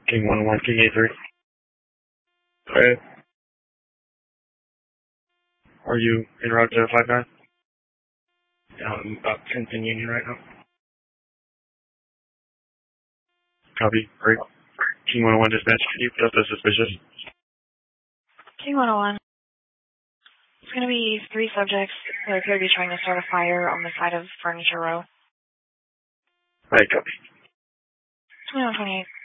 King 101, King 83. Go ahead. Are you en route to 59? Yeah, I'm about 10th in Union right now. Copy. Great. King 101 dispatch, can you put up the suspicious? King 101. It's going to be 3 subjects that appear to be trying to start a fire on the side of Furniture Row. Right, copy. 2128.